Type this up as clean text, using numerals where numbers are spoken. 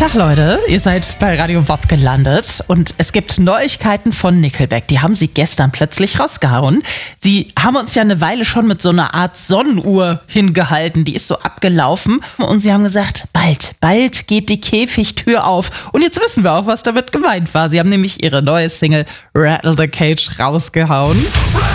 Tag Leute, ihr seid bei Radio WOP gelandet und es gibt Neuigkeiten von Nickelback. Die haben sie gestern plötzlich rausgehauen. Sie haben uns ja eine Weile schon mit so einer Art Sonnenuhr hingehalten, die ist so abgelaufen und sie haben gesagt, bald geht die Käfigtür auf. Und jetzt wissen wir auch, was damit gemeint war. Sie haben nämlich ihre neue Single Rattle the Cage rausgehauen.